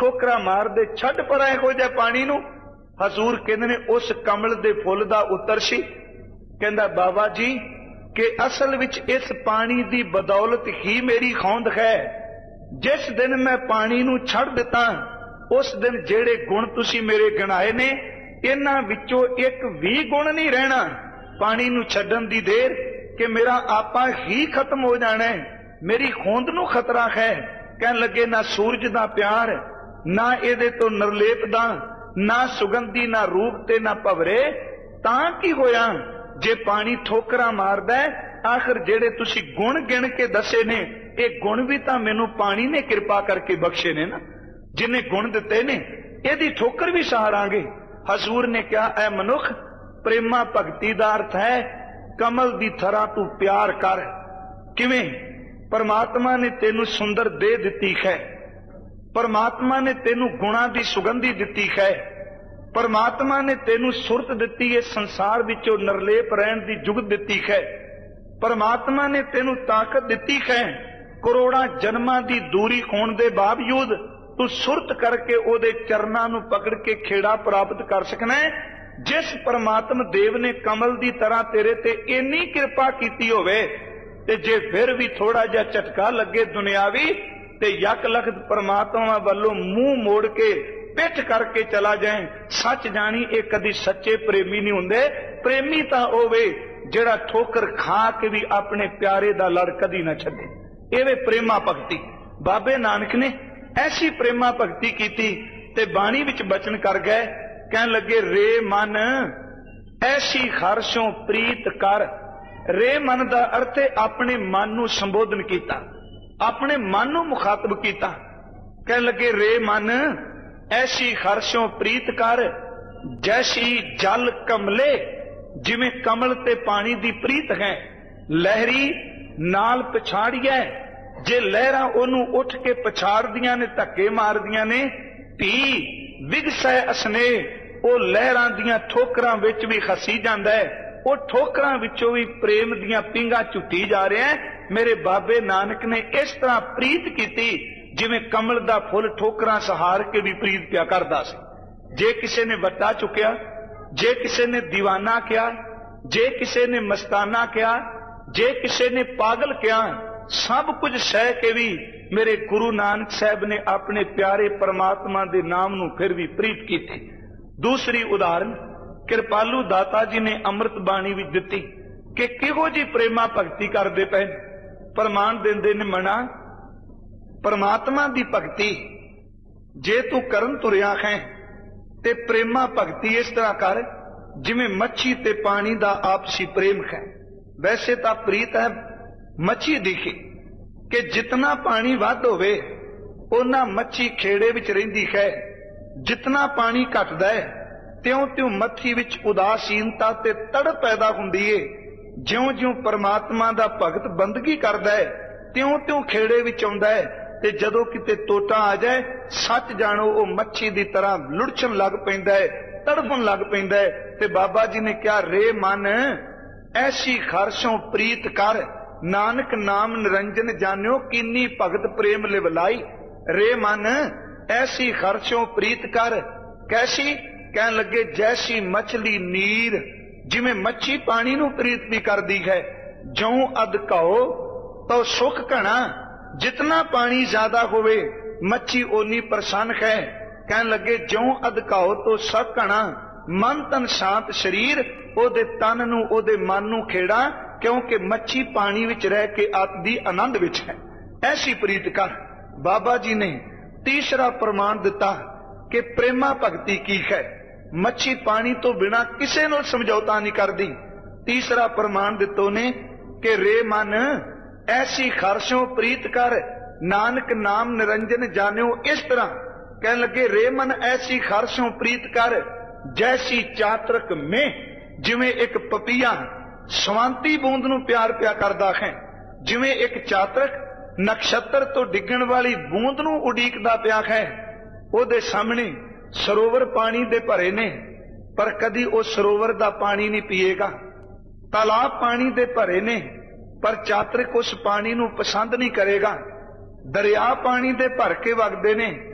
ठोकरा मार दे, छड्ड पर इहो जिहा पानी नूं। हजूर कहंदे ने उस कमल दे फुੱਲ दा उत्तर सी। कहंदा बाबा जी कि असल विच इस पानी दी बदौलत ही मेरी होंद है। जिस दिन मैं पानी नूं छड़ दिता उस दिन जेड़े गुण तुसी मेरे गिनाए ने इन्हां विचों एक भी गुण नहीं रहना। पानी नूं छड्डण दी देर कि मेरा आपा ही खत्म हो जाना है, मेरी होंद नूं खतरा है। कहन लगे ना सूरज दा प्यार, ना इहदे तो निर्लेप दा, ना सुगंधी, ना रूप ते ना भवरे। तां की होया जे पानी ठोकरा मारदा है। आखिर जेड़े तुसी गुण गिण के दसे ने ये गुण भी तां मैनू पानी ने कृपा करके बख्शे ने ना, जिन्हें गुण दिते ने इहदी ठोकर भी सहारांगे। हजूर ने कहा ऐ मनुख, प्रेमा भगती दा अर्थ है कमल दी थरा तू प्यार कर। किवें? परमात्मा ने तेनू सुंदर दे दिती है, परमात्मा ने तेनू गुणा दी सुगंधी दिती है, परमात्मा ने तेनू सुरत दिती है, संसार विचों निर्लेप रहन दी जुगत दिती है, परमात्मा ने तेनू ताकत दिती है। करोड़ां जन्मां दी दूरी होण दे बावजूद तू सुरत करके ओदे चरनां नू पकड़ के खेड़ा प्राप्त कर सकना है। जिस परमात्मा देव ने कमल दी तरह तेरे ते इन्नी कृपा कीती होवे ते जे फिर भी थोड़ा जिहा झटका लगे दुनियावी ते यक लख परमात्मा वालों मुंह मोड़ के पिठ करके चला जाए, सच जानी ये कदी सच्चे प्रेमी नहीं हुंदे। प्रेमी तां होवे जिहड़ा ठोकर खा के भी अपने प्यारे दा लड़ कदी ना छड्डे। एवे प्रेमा भगती। बाबे नानक ने ऐसी प्रेमा भगती कीती ते बाणी विच बचन कर गए। कहन लगे रे मन ऐसी खारशों प्रीत कर। रे मन दा अर्थ है अपने मन नू संबोधन कीता, अपने मन नू मुखातब कीता। कहन लगे रे मन ऐसी खारशों प्रीत कर जैसी जल कमले। जिवें कमल ते पानी दी प्रीत है, लहरी नाल पछाड़िया, जे लहरां ओनू उठ के पछाड़दियां ने, धक्के मारदियां ने। धी विगसै असने, ओ लहरां दियां ठोकरां विच भी खसी जांदा है, ओ ठोकरां विचों भी प्रेम दियां पिंगां झुटी जा रहा है। मेरे बाबे नानक ने इस तरह प्रीत कीती जिवें कमल दा फुल ठोकरां सहार के भी प्रीत पिया करदा सी। जे किसी ने वट्टा चुकिया, जे किसी ने दीवाना किया, जे किसी ने मस्ताना किया, जे किसी ने पागल किया, सब कुछ सह के भी मेरे गुरु नानक साहब ने अपने प्यारे परमात्मा दे नाम नू फिर भी प्रीत की थी। दूसरी उदाहरण कृपालू दाता जी ने अमृत बाणी भी दिती कि किहो जी प्रेमा भगती करते पे। प्रमाण देंदे ने मना परमात्मा दी भगती जे तू करन तुरिया है ते प्रेमा भगती इस तरह कर जिवें मच्छी ते पानी दा आपसी प्रेम है। वैसे तो प्रीत है मच्छी दिखी कि जितना पानी वध होवे उन्ना मच्छी खेड़े विच रहिंदी है, जितना पानी घटदा है त्यों त्यों मच्छी विच उदासीनता ते तड़प पैदा हुंदी है। ज्यों ज्यों परमात्मा दा भगत बंदगी करदा है त्यों त्यों खेड़े विच आउंदा है ते जदों किते टोटा आ जाए सच जानो वो मच्छी दी तरह लुढ़चण लग पैंदा है, तड़फण लग पैंदा है। ते बाबा जी ने कहा रे मन ऐसी खारशों प्रीत कर, नानक नाम निरंजन जान्यो किन्नी भगत प्रेम लिवलाई। रे मन ऐसी खारशों प्रीत कर। कैसी? कहन लगे जैसी मछली नीर, जिवें मच्छी पानी नू प्रीत भी कर दी है। ज्यों अध कहो तो सुख घना, जितना पानी ज्यादा होवे मच्छी ओनी प्रसन्न है। कहन लगे ज्यों अध कहो तो सुख घना, मन तन शांत शरीर, ओदे तन नू ओदे मन नू खेड़ा, क्योंकि मच्छी पानी विच रह के आदि आनंद विच है। ऐसी प्रीत कर। बाबा जी ने तीसरा प्रमाण दिता कि प्रेमा भगती की है। मच्छी पानी तो बिना किसे नाल समझौता नहीं करदी। तीसरा प्रमाण दितो ने कि रे मन ऐसी खारशों प्रीत कर, नानक नाम निरंजन जान्यो। इस तरह कहन लगे रे मन ऐसी खारशों प्रीत कर जैसी चातरक में, जिवें एक पपीहा स्वांती बूंद नू प्यार प्या करदा है, जिवें एक चातरक नक्षत्र तो डिगण वाली बूंद नू उडीकदा पिया है। ओदे सामने सरोवर पानी दे भरे ने पर कदी वो सरोवर दा पानी नहीं पिएगा। तालाब पानी दे भरे ने पर चातरक उस पानी नू पसंद नहीं करेगा। दरिया पानी दे भर के वगदे ने